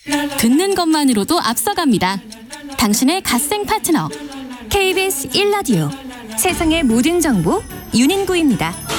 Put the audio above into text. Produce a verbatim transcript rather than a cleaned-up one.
듣는 것만으로도 앞서갑니다. 당신의 갓생 파트너 케이비에스 일 라디오 세상의 모든 정보 윤인구입니다.